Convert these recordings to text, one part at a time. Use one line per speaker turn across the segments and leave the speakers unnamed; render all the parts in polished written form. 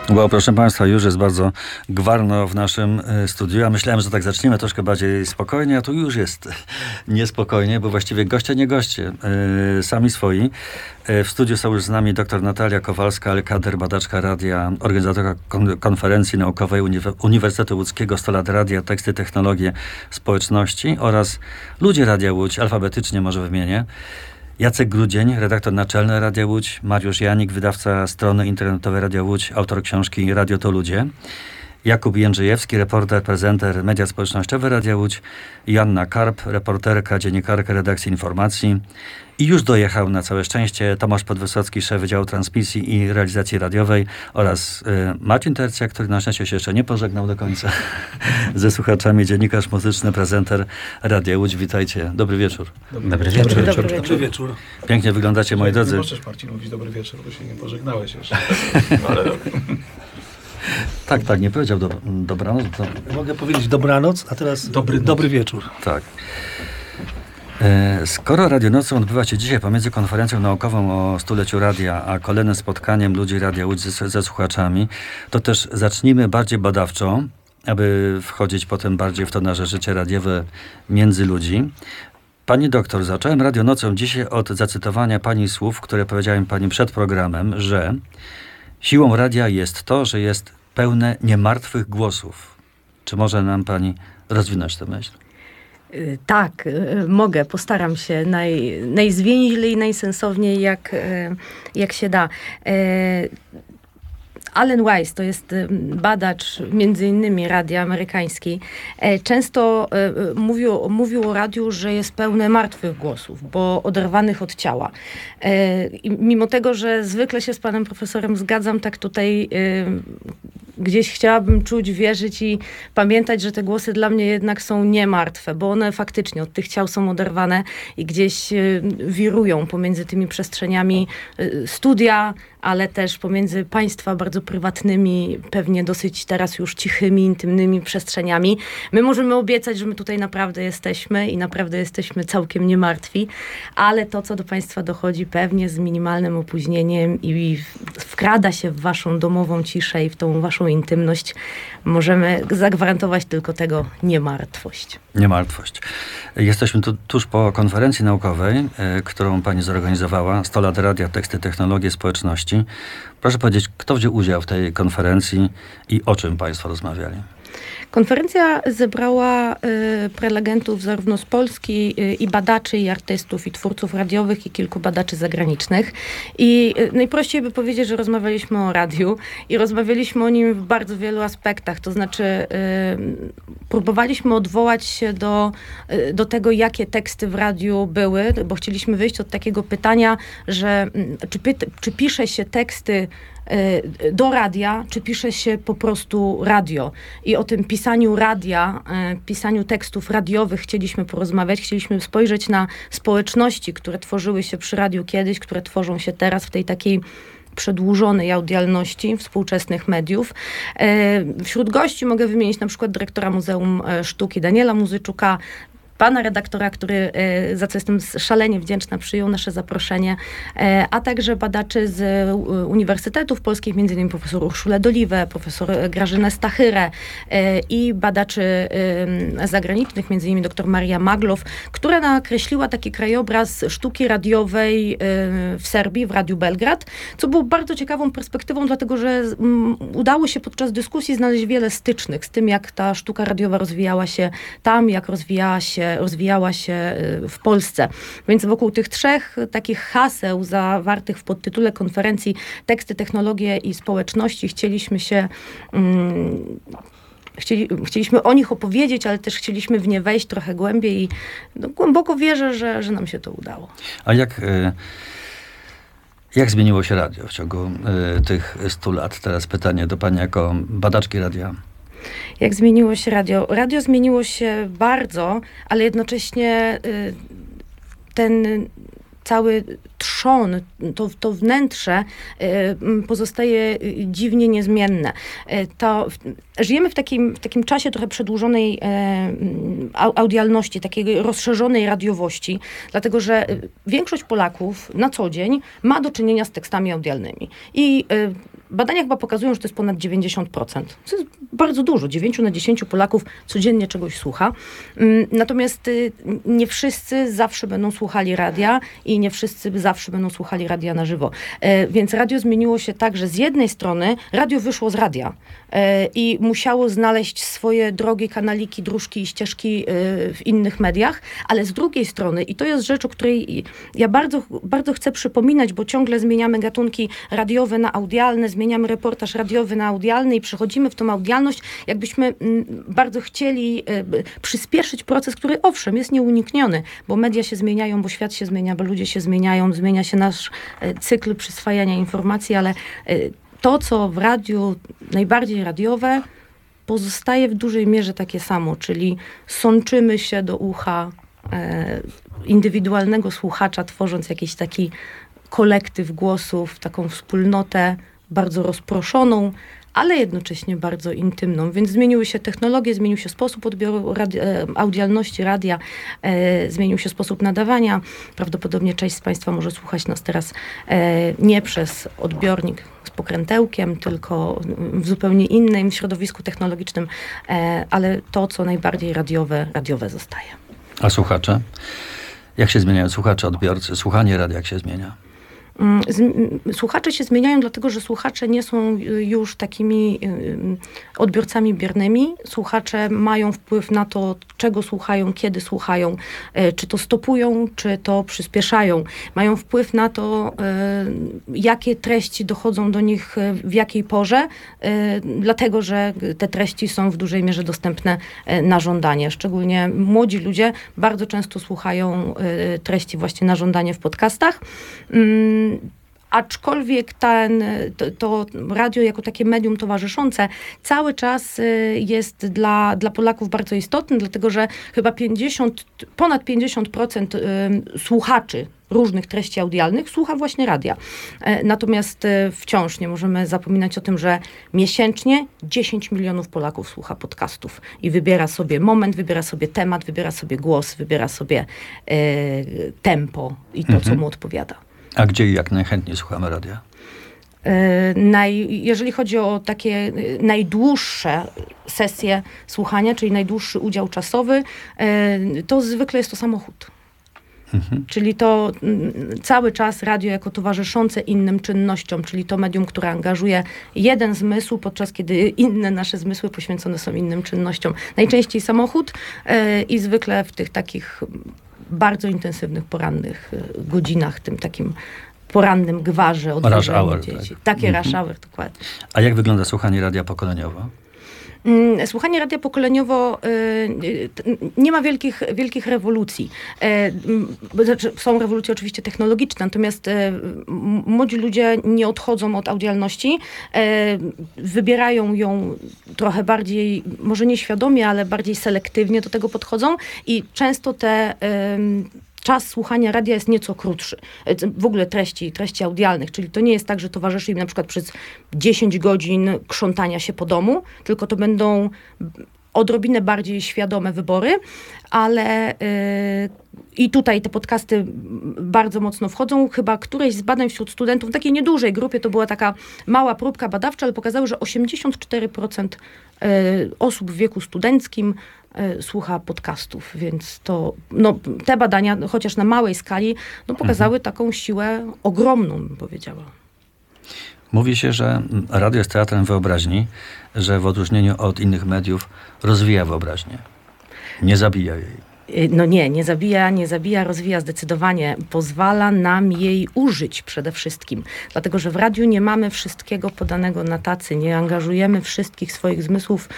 Bo proszę Państwa, już jest bardzo gwarno w naszym studiu. Ja myślałem, że tak zaczniemy troszkę bardziej spokojnie, a tu już jest niespokojnie, bo właściwie goście nie goście, sami swoi. W studiu są już z nami dr Natalia Kowalska-Alkader, badaczka radia, organizatorka konferencji naukowej Uniwersytetu Łódzkiego 100 lat radia, teksty, technologie, społeczności oraz ludzie Radia Łódź, alfabetycznie może wymienię. Jacek Grudzień, redaktor naczelny Radia Łódź, Mariusz Janik, wydawca strony internetowej Radia Łódź, autor książki Radio to Ludzie, Jakub Jędrzejewski, reporter, prezenter media społecznościowe Radia Łódź, Joanna Karp, reporterka, dziennikarka redakcji informacji i już dojechał na całe szczęście Tomasz Podwysocki, szef Wydziału Transmisji i Realizacji Radiowej oraz Marcin Tercja, który na szczęście się jeszcze nie pożegnał do końca ze słuchaczami, dziennikarz muzyczny, prezenter Radia Łódź. Witajcie. Dobry wieczór.
Dobry wieczór.
Dobry wieczór.
Pięknie wyglądacie, moi drodzy.
Nie możesz, Marcin, mówić dobry wieczór, bo się nie pożegnałeś jeszcze.
Tak, nie powiedział dobranoc. To...
Mogę powiedzieć dobranoc, a teraz dobry wieczór.
Tak. Skoro Radionocą odbywa się dzisiaj pomiędzy konferencją naukową o stuleciu radia, a kolejnym spotkaniem ludzi Radia Łódź ze słuchaczami, to też zacznijmy bardziej badawczo, aby wchodzić potem bardziej w to nasze życie radiowe między ludzi. Pani doktor, zacząłem Radionocą dzisiaj od zacytowania pani słów, które powiedziałem pani przed programem, że siłą radia jest to, że jest pełne niemartwych głosów. Czy może nam pani rozwinąć tę myśl?
Tak, mogę, postaram się najzwięźlej, najsensowniej jak się da. Alan Weiss, to jest badacz między innymi radia amerykański, często mówił o radiu, że jest pełne martwych głosów, bo oderwanych od ciała. I mimo tego, że zwykle się z panem profesorem zgadzam, tak tutaj gdzieś chciałabym czuć, wierzyć i pamiętać, że te głosy dla mnie jednak są niemartwe, bo one faktycznie od tych ciał są oderwane i gdzieś wirują pomiędzy tymi przestrzeniami studia, ale też pomiędzy państwa bardzo prywatnymi, pewnie dosyć teraz już cichymi, intymnymi przestrzeniami. My możemy obiecać, że my tutaj naprawdę jesteśmy i naprawdę jesteśmy całkiem niemartwi, ale to, co do państwa dochodzi, pewnie z minimalnym opóźnieniem i wkrada się w waszą domową ciszę i w tą waszą intymność, możemy zagwarantować tylko tego niemartwość.
Niemartwość. Jesteśmy tu tuż po konferencji naukowej, którą pani zorganizowała, 100 lat radia, teksty, technologie, społeczności. Proszę powiedzieć, kto wziął udział w tej konferencji i o czym państwo rozmawiali?
Konferencja zebrała prelegentów zarówno z Polski i badaczy, i artystów, i twórców radiowych, i kilku badaczy zagranicznych. I najprościej by powiedzieć, że rozmawialiśmy o radiu i rozmawialiśmy o nim w bardzo wielu aspektach. To znaczy próbowaliśmy odwołać się do tego, jakie teksty w radiu były, bo chcieliśmy wyjść od takiego pytania, że czy pisze się teksty do radia, czy pisze się po prostu radio. I o tym pisaniu radia, pisaniu tekstów radiowych chcieliśmy porozmawiać. Chcieliśmy spojrzeć na społeczności, które tworzyły się przy radiu kiedyś, które tworzą się teraz w tej takiej przedłużonej audialności współczesnych mediów. Wśród gości mogę wymienić na przykład dyrektora Muzeum Sztuki Daniela Muzyczuka, pana redaktora, który, za co jestem szalenie wdzięczna, przyjął nasze zaproszenie, a także badaczy z uniwersytetów polskich, m.in. profesor Urszulę Doliwę, profesor Grażynę Stachyrę i badaczy zagranicznych, m.in. dr Maria Maglow, która nakreśliła taki krajobraz sztuki radiowej w Serbii, w Radiu Belgrad, co było bardzo ciekawą perspektywą, dlatego że udało się podczas dyskusji znaleźć wiele stycznych z tym, jak ta sztuka radiowa rozwijała się tam, jak rozwijała się w Polsce. Więc wokół tych trzech takich haseł zawartych w podtytule konferencji Teksty, technologie i społeczności chcieliśmy o nich opowiedzieć, ale też chcieliśmy w nie wejść trochę głębiej i głęboko wierzę, że nam się to udało.
A jak zmieniło się radio w ciągu tych 100 lat? Teraz pytanie do pani jako badaczki radia.
Jak zmieniło się radio? Radio zmieniło się bardzo, ale jednocześnie ten cały trzon, to wnętrze pozostaje dziwnie niezmienne. Żyjemy w takim czasie trochę przedłużonej audialności, takiej rozszerzonej radiowości, dlatego że większość Polaków na co dzień ma do czynienia z tekstami audialnymi. I Badania chyba pokazują, że to jest ponad 90%. To jest bardzo dużo. 9 na 10 Polaków codziennie czegoś słucha. Natomiast nie wszyscy zawsze będą słuchali radia i nie wszyscy zawsze będą słuchali radia na żywo. Więc radio zmieniło się tak, że z jednej strony radio wyszło z radia i musiało znaleźć swoje drogie kanaliki, dróżki i ścieżki w innych mediach, ale z drugiej strony, i to jest rzecz, o której ja bardzo, bardzo chcę przypominać, bo ciągle zmieniamy gatunki radiowe na audialne, zmieniamy reportaż radiowy na audialny i przechodzimy w tą audialność, jakbyśmy bardzo chcieli przyspieszyć proces, który owszem jest nieunikniony, bo media się zmieniają, bo świat się zmienia, bo ludzie się zmieniają, zmienia się nasz cykl przyswajania informacji, ale to, co w radiu najbardziej radiowe, pozostaje w dużej mierze takie samo, czyli sączymy się do ucha indywidualnego słuchacza, tworząc jakiś taki kolektyw głosów, taką wspólnotę bardzo rozproszoną, ale jednocześnie bardzo intymną. Więc zmieniły się technologie, zmienił się sposób odbioru audialności radia, zmienił się sposób nadawania. Prawdopodobnie część z Państwa może słuchać nas teraz nie przez odbiornik z pokrętełkiem, tylko w zupełnie innym środowisku technologicznym, ale to, co najbardziej radiowe zostaje.
A słuchacze? Jak się zmieniają słuchacze, odbiorcy? Słuchanie radia jak się zmienia?
Słuchacze się zmieniają, dlatego że słuchacze nie są już takimi odbiorcami biernymi. Słuchacze mają wpływ na to, czego słuchają, kiedy słuchają, czy to stopują, czy to przyspieszają. Mają wpływ na to, jakie treści dochodzą do nich w jakiej porze, dlatego że te treści są w dużej mierze dostępne na żądanie. Szczególnie młodzi ludzie bardzo często słuchają treści właśnie na żądanie w podcastach. Aczkolwiek to radio jako takie medium towarzyszące cały czas jest dla Polaków bardzo istotne, dlatego że chyba ponad 50% słuchaczy różnych treści audialnych słucha właśnie radia. Natomiast wciąż nie możemy zapominać o tym, że miesięcznie 10 milionów Polaków słucha podcastów i wybiera sobie moment, wybiera sobie temat, wybiera sobie głos, wybiera sobie tempo i to, co mu odpowiada.
A gdzie i jak najchętniej słuchamy radia?
Jeżeli chodzi o takie najdłuższe sesje słuchania, czyli najdłuższy udział czasowy, to zwykle jest to samochód. Czyli to cały czas radio jako towarzyszące innym czynnościom, czyli to medium, które angażuje jeden zmysł, podczas kiedy inne nasze zmysły poświęcone są innym czynnościom. Najczęściej samochód i zwykle w tych takich bardzo intensywnych, porannych godzinach, tym takim porannym gwarze odwiedzania dzieci.
Tak.
Takie rush hour, dokładnie.
A jak wygląda słuchanie radia pokoleniowo?
Słuchanie radia pokoleniowo nie ma wielkich rewolucji. Znaczy, są rewolucje oczywiście technologiczne, natomiast młodzi ludzie nie odchodzą od audialności, wybierają ją trochę bardziej, może nieświadomie, ale bardziej selektywnie do tego podchodzą i często czas słuchania radia jest nieco krótszy. W ogóle treści audialnych, czyli to nie jest tak, że towarzyszy im na przykład przez 10 godzin krzątania się po domu, tylko to będą odrobinę bardziej świadome wybory, ale i tutaj te podcasty bardzo mocno wchodzą. Chyba któreś z badań wśród studentów, w takiej niedużej grupie, to była taka mała próbka badawcza, ale pokazały, że 84% osób w wieku studenckim słucha podcastów, więc to, te badania, chociaż na małej skali, pokazały taką siłę ogromną, bym powiedziała.
Mówi się, że radio jest teatrem wyobraźni, że w odróżnieniu od innych mediów rozwija wyobraźnię. Nie zabija jej.
Nie zabija, rozwija zdecydowanie. Pozwala nam jej użyć przede wszystkim. Dlatego, że w radiu nie mamy wszystkiego podanego na tacy, nie angażujemy wszystkich swoich zmysłów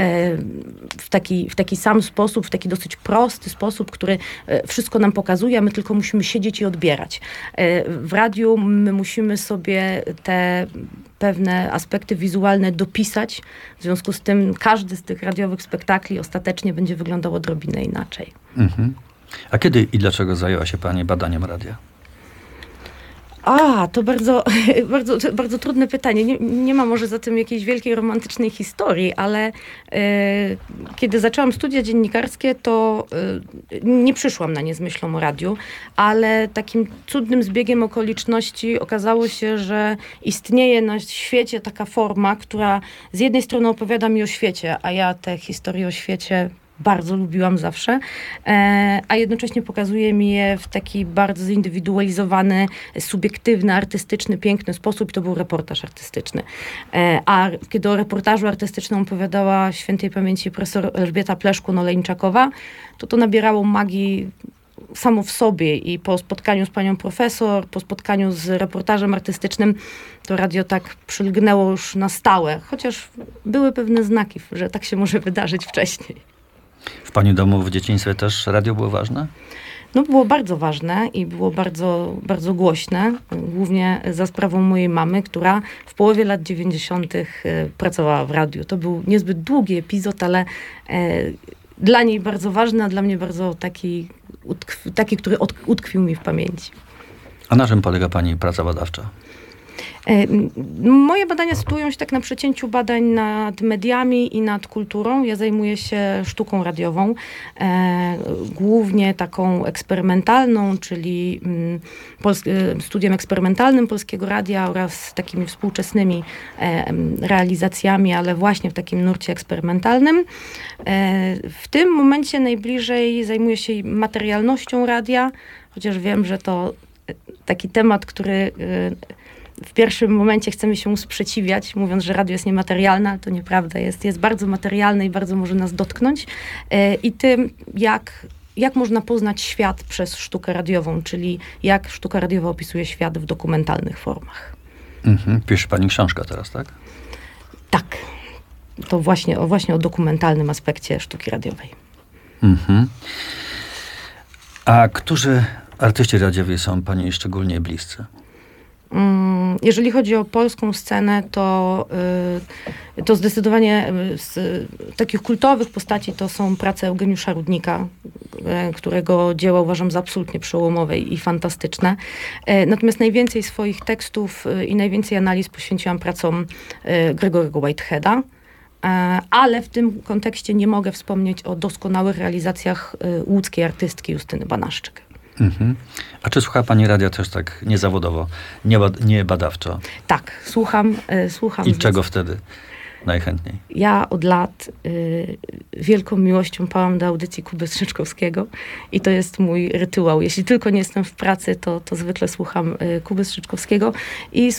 w taki sam sposób, w taki dosyć prosty sposób, który wszystko nam pokazuje, a my tylko musimy siedzieć i odbierać. W radiu my musimy sobie te pewne aspekty wizualne dopisać. W związku z tym każdy z tych radiowych spektakli ostatecznie będzie wyglądał odrobinę inaczej.
A kiedy i dlaczego zajęła się Pani badaniem radia?
To bardzo, bardzo trudne pytanie. Nie ma może za tym jakiejś wielkiej romantycznej historii, ale kiedy zaczęłam studia dziennikarskie, to nie przyszłam na nie z myślą o radiu, ale takim cudnym zbiegiem okoliczności okazało się, że istnieje na świecie taka forma, która z jednej strony opowiada mi o świecie, a ja te historie o świecie bardzo lubiłam zawsze, a jednocześnie pokazuje mi je w taki bardzo zindywidualizowany, subiektywny, artystyczny, piękny sposób. To był reportaż artystyczny. A kiedy o reportażu artystycznym opowiadała świętej pamięci profesor Elżbieta Pleszkun-Oleńczakowa, to nabierało magii samo w sobie i po spotkaniu z panią profesor, po spotkaniu z reportażem artystycznym, to radio tak przylgnęło już na stałe, chociaż były pewne znaki, że tak się może wydarzyć wcześniej.
W pani domu w dzieciństwie też radio było ważne?
Było bardzo ważne i było bardzo, bardzo głośne, głównie za sprawą mojej mamy, która w połowie lat 90. pracowała w radiu. To był niezbyt długi epizod, ale dla niej bardzo ważny, a dla mnie bardzo taki, który utkwił mi w pamięci.
A na czym polega pani praca badawcza?
Moje badania sytuują się tak na przecięciu badań nad mediami i nad kulturą. Ja zajmuję się sztuką radiową, głównie taką eksperymentalną, czyli studiem eksperymentalnym Polskiego Radia oraz takimi współczesnymi realizacjami, ale właśnie w takim nurcie eksperymentalnym. W tym momencie najbliżej zajmuję się materialnością radia, chociaż wiem, że to taki temat, który w pierwszym momencie chcemy się sprzeciwiać, mówiąc, że radio jest niematerialne, ale to nieprawda. Jest bardzo materialne i bardzo może nas dotknąć. I tym, jak można poznać świat przez sztukę radiową, czyli jak sztuka radiowa opisuje świat w dokumentalnych formach.
Pisze pani książkę teraz, tak?
Tak. To właśnie o dokumentalnym aspekcie sztuki radiowej.
A którzy artyści radiowi są pani szczególnie bliscy?
Jeżeli chodzi o polską scenę, to zdecydowanie z takich kultowych postaci to są prace Eugeniusza Rudnika, którego dzieła uważam za absolutnie przełomowe i fantastyczne. Natomiast najwięcej swoich tekstów i najwięcej analiz poświęciłam pracom Gregorego Whiteheada. Ale w tym kontekście nie mogę wspomnieć o doskonałych realizacjach łódzkiej artystki Justyny Banaszczyk.
A czy słucha pani radia też tak niezawodowo, nie badawczo?
Tak, słucham.
I czego wtedy najchętniej?
Ja od lat wielką miłością pałam do audycji Kuby Strzyczkowskiego i to jest mój rytuał. Jeśli tylko nie jestem w pracy, to zwykle słucham Kuby Strzyczkowskiego i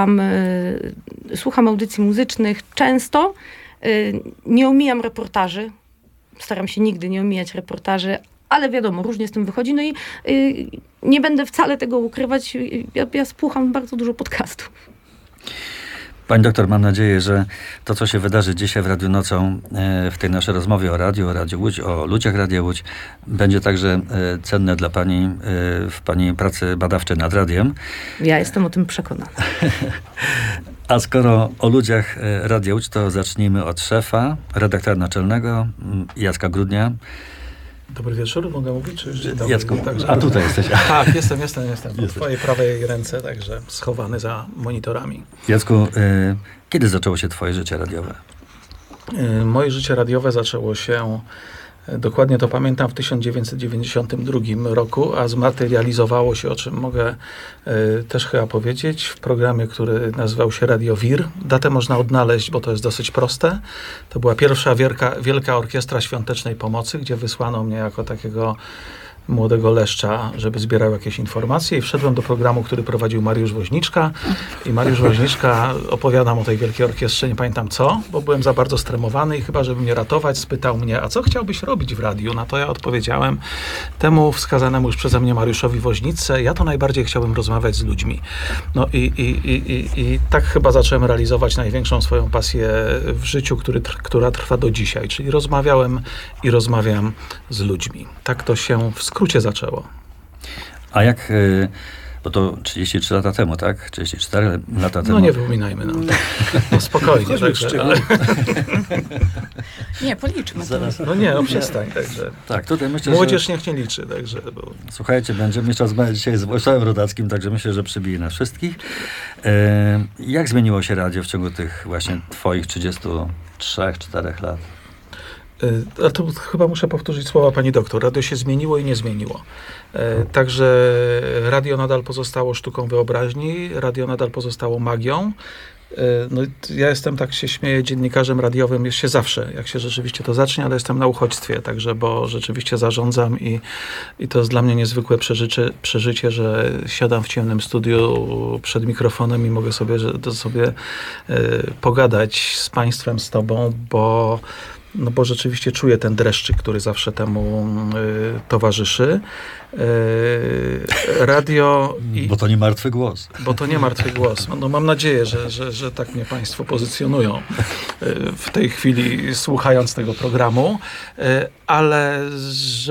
słucham audycji muzycznych często. Nie omijam reportaży. Staram się nigdy nie omijać reportaży, ale wiadomo, różnie z tym wychodzi. No i nie będę wcale tego ukrywać. Ja słucham bardzo dużo podcastów.
Pani doktor, mam nadzieję, że to, co się wydarzy dzisiaj w Radiu Nocą, w tej naszej rozmowie o Radiu Łódź, o ludziach Radia Łódź, będzie także cenne dla pani w pani pracy badawczej nad radiem.
Ja jestem o tym przekonana.
A skoro o ludziach Radia Łódź, to zacznijmy od szefa, redaktora naczelnego Jacka Grudnia.
Dobry wieczór, mogę mówić? Czy już dzień dobry?
Jacku,
Także,
a tutaj jesteś.
Tak, jestem. Po twojej prawej ręce, także schowany za monitorami.
Jacku, kiedy zaczęło się twoje życie radiowe?
Moje życie radiowe zaczęło się, dokładnie to pamiętam, w 1992 roku, a zmaterializowało się, o czym mogę też chyba powiedzieć, w programie, który nazywał się Radio Wir. Datę można odnaleźć, bo to jest dosyć proste. To była pierwsza wielka orkiestra świątecznej pomocy, gdzie wysłano mnie jako takiego młodego leszcza, żeby zbierał jakieś informacje i wszedłem do programu, który prowadził Mariusz Woźniczka i Mariusz Woźniczka, opowiadam o tej wielkiej orkiestrze, nie pamiętam co, bo byłem za bardzo stremowany i chyba, żeby mnie ratować, spytał mnie, a co chciałbyś robić w radiu? Na to ja odpowiedziałem temu wskazanemu już przeze mnie Mariuszowi Woźniczce, ja to najbardziej chciałbym rozmawiać z ludźmi. No i tak chyba zacząłem realizować największą swoją pasję w życiu, która trwa do dzisiaj, czyli rozmawiałem i rozmawiam z ludźmi. Tak to się w skrócie zaczęło.
A jak Bo to 33 lata temu, tak? 34 lata temu.
No nie wypominajmy nam. No, spokojnie. Także, ale,
Nie, policzmy to.
Zaraz.
no nie, no przestań. Także.
Tak, tutaj myślę,
Młodzież niech nie liczy. Także, bo...
Słuchajcie, będziemy jeszcze rozmawiać dzisiaj z Władysławem Rodackim, także myślę, że przybije nas wszystkich. Jak zmieniło się radio w ciągu tych właśnie twoich 33-4 lat?
A to chyba muszę powtórzyć słowa pani doktor. Radio się zmieniło i nie zmieniło. Także radio nadal pozostało sztuką wyobraźni, radio nadal pozostało magią. No, ja jestem, tak się śmieję, dziennikarzem radiowym jest się zawsze, jak się rzeczywiście to zacznie, ale jestem na uchodźstwie, także, bo rzeczywiście zarządzam i to jest dla mnie niezwykłe przeżycie, że siadam w ciemnym studiu przed mikrofonem i mogę sobie pogadać z państwem, z tobą, bo rzeczywiście czuję ten dreszczyk, który zawsze temu towarzyszy. Radio...
Bo to nie martwy głos.
Bo to nie martwy głos. No, mam nadzieję, że tak mnie państwo pozycjonują w tej chwili, słuchając tego programu, ale